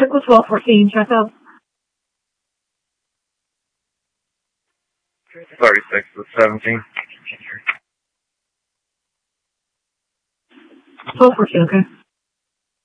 Typical 1214, check out. 36 with 17. 1214, okay.